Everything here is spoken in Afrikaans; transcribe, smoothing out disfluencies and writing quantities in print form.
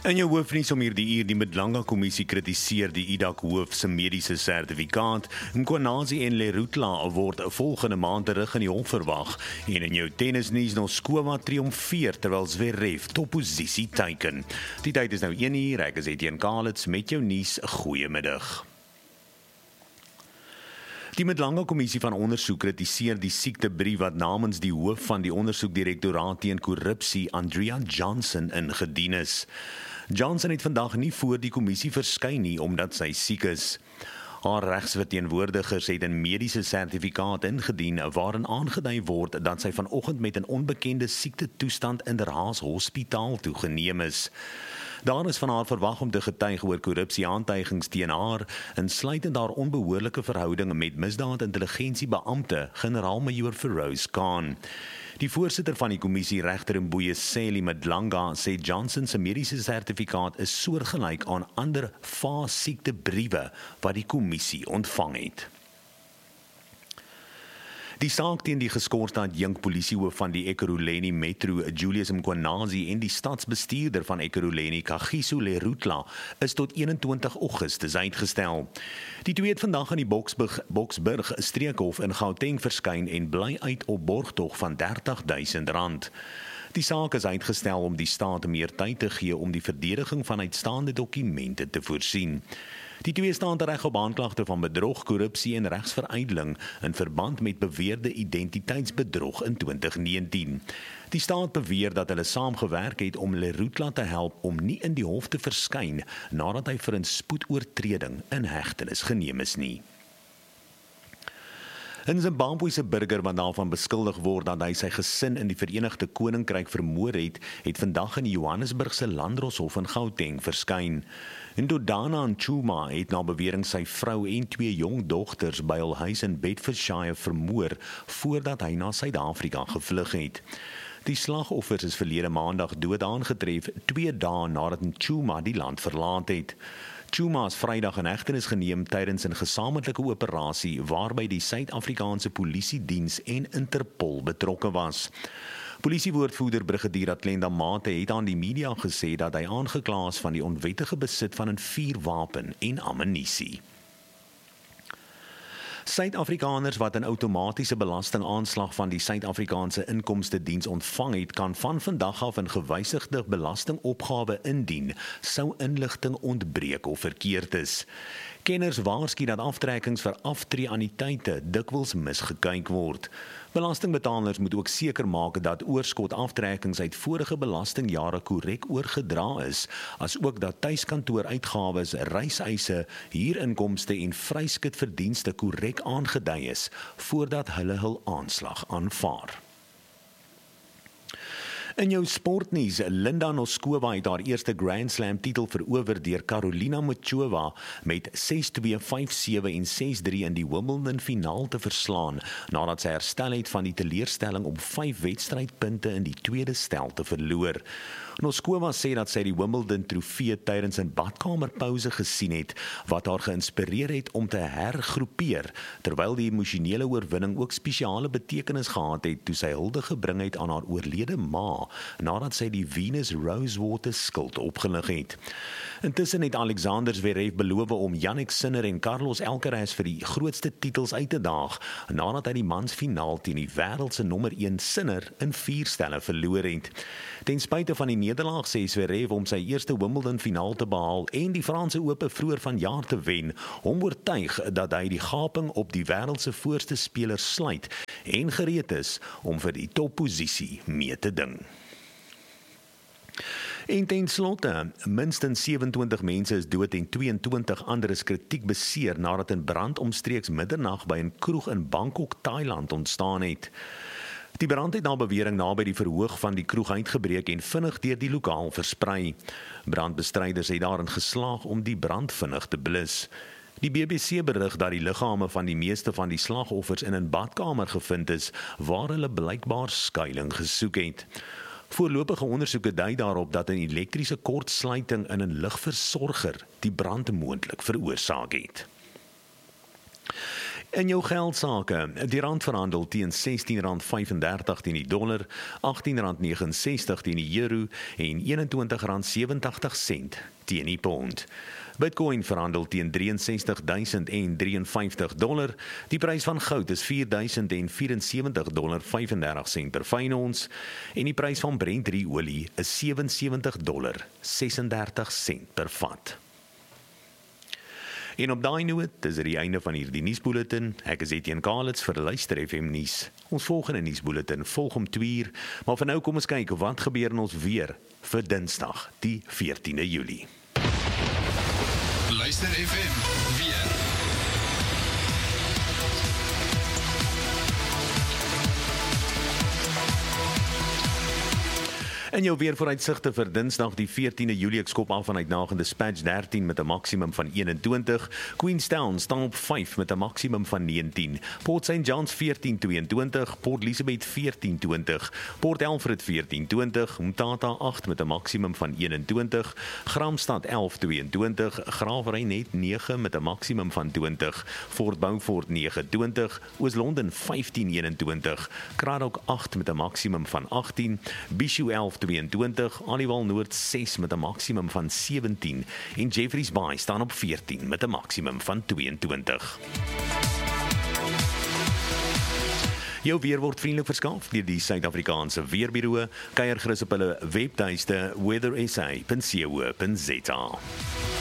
In jou hoofnuus om hierdie uur, die Mdlanga-kommissie kritiseer die IDAC-hoof se mediese sertifikaat. Mkhwanazi en Lerutla word volgende maand terug in die hof verwag. En in jou tennisnuus, Noskova triomfeer terwyl Zverev topposisie teiken. Die tyd is nou 1 uur, ek is Etienne Kalitz met jou nuus. Goeiemiddag. Die Mdlanga-kommissie van ondersoek kritiseer die siektebrief wat namens die hoof van die ondersoekdirektoraat teen korrupsie, Andrea Johnson, ingedien is. Johnson het vandag nie voor die kommissie verskyn nie omdat sy siek is. Haar regsverteenwoordigers het 'n mediese sertifikaat ingedien waarin aangedui word dat sy vanoggend met 'n onbekende siektetoestand in Derhaas Hospitaal toegeneem is. Daar is van haar verwag om te getuig oor korrupsieaantuigings teen haar, insluitend haar onbehoorlike verhouding met misdaadintelligensiebeampte, generaal-majoor Feroz Khan. Die voorsitter van die kommissie, regter Mbuyiseni Mdlanga, sê Johnson se mediese sertifikaat is soortgelyk aan ander faasiektebriewe wat die kommissie ontvang het. Die saak teen die geskorste adjunk polisiehoof van die Ekurhuleni Metro, Julius Mkhwanazi, en die stadsbestuurder van Ekurhuleni, Kagiso Lerutla, is tot 21 Augustus uitgestel. Die twee het vandag in die Boksburg streekhof in Gauteng verskyn en bly uit op borgtog van R30.000. Die saak is uitgestel om die staat meer tyd te gee om die verdediging van uitstaande dokumente te voorsien. Die twee staan tereg op aanklagte van bedrog, korrupsie en regsverydeling in verband met beweerde identiteitsbedrog in 2019. Die staat beweer dat hulle saamgewerk het om Lerutla te help om nie in die hof te verskyn nadat hy vir 'n spoedoortreding in hegtenis geneem is nie. 'n Zimbabwese burger wat daarvan beskuldig word dat hy sy gesin in die Verenigde Koninkryk vermoor het, het vandag in die Johannesburgse Landdroshof in Gauteng verskyn. Ndodana Nchuma het na bewering sy vrou en 2 jong dogters by hul huis in Bedfordshire vermoor voordat hy na Suid-Afrika gevlug het. Die slagoffers is verlede maandag dood aangetref 2 dae nadat Nchuma die land verlaat het. Nchuma is Vrydag in hegtenis geneem tydens 'n gesamentlike operasie waarby die Suid-Afrikaanse Polisiediens en Interpol betrokke was. Polisiewoordvoerder Brigadier Athlenda Mate het aan die media gesê dat hy aangekla is van die onwettige besit van 'n vuurwapen en ammunisie. Suid-Afrikaners wat 'n outomatiese belastingaanslag van die Suid-Afrikaanse Inkomstediens ontvang het, kan van vandag af 'n gewysigde belastingopgawe indien, sou inligting ontbreek of verkeerd is. Kenners waarsku dat aftrekkings vir aftreeanniteite dikwels misgekyk word. Belastingbetalers moet ook seker maak dat oorskot aftrekkings uit vorige belastingjare korrek oorgedra is, asook dat tuiskantooruitgawes, reiseise, huurinkomste en vryskutverdienste korrek aangedui is voordat hulle hul aanslag aanvaar. In jou sportnuus, Linda Noskova het haar eerste Grand Slam titel verower deur Karolina Muchova met 6-2, 5-7 en 6-3 in die Wimbledon finaal te verslaan, nadat sy herstel het van die teleurstelling om 5 wedstrydpunte in die tweede stel te verloor. Noskova sê dat sy die Wimbledon trofee tydens 'n badkamerpause gesien het, wat haar geïnspireer het om te hergroepeer, terwyl die emosionele oorwinning ook spesiale betekenis gehad het toe sy hulde gebring het aan haar oorlede ma, nadat sy die Venus Rosewater skuld opgelig het. Intussen het Alexander Zverev beloof om Jannik Sinner en Carlos Alcaraz vir die grootste titels uit te daag, nadat hy die mansfinaal teen die wêreld se nommer 1 Sinner in 4 stelle verloor het. Ten spyte van die nederlaag sê Zverev om sy eerste Wimbledon finaal te behaal en die Franse Ope vroeër vanjaar te wen, hom oortuig dat hy die gaping op die wêreld se voorste speler sluit en gereed is om vir die topposisie mee te ding. En ten slotte, minstens 27 mense is dood en 22 ander is kritiek beseer nadat 'n brand omstreeks middernag by 'n kroeg in Bangkok, Thailand ontstaan het. Die brand het na bewering naby die verhoog van die kroeg uitgebreek en vinnig deur die lokaal versprei. Brandbestryders het daarin geslaag om die brand vinnig te blus. Die BBC berig dat die liggame van die meeste van die slagoffers in 'n badkamer gevind is, waar hulle blykbaar skuiling gesoek het. Voorlopige ondersoeke dui daarop dat 'n elektriese kortsluiting in 'n ligversorger die brand moontlik veroorsaak het. In jou geldsake, die rand verhandel teen R16.35 teen die dollar, R18.69 teen die euro en R21.87 teen die pond. Bitcoin verhandel teen $63,053. Die prys van goud is $4,074,35 per fyn ons en die prys van Brent olie is $77,36 per vat. En op daai noot is dit die einde van hierdie nuusbulletin. Ek is Etienne Kalitz vir Luister FM nuus. Ons volgende nuusbulletin volg om 2:00, maar vir nou kom ons kyk wat gebeur in ons weer vir Dinsdag, die 14de Julie. Luister FM weer. In jou weervooruitsigte vir Dinsdag die 14de Julie, ek skop af vanuit Nagel Dispatch 13 met 'n maksimum van 21, Queenstown staan op 5 met 'n maksimum van 19, Port St Johns 14:22, Port Elizabeth 14:20, Port Alfred 14:20, Umtata 8 met 'n maksimum van 21, Gramstad 11:22, Graafry net 9 met 'n maksimum van 20, Fort Beaufort 9:20, Oos-London 15:21, Cradock 8 met 'n maksimum van 18, Bishu 11:22, Aliwal Noord 6 met 'n maksimum van 17 en Jeffreys Bay staan op 14 met 'n maksimum van 22. Jou weer word vriendelik verskaf deur die Suid-Afrikaanse Weerbureau. Kuier gerus op hulle webtuiste weathersa.co.za.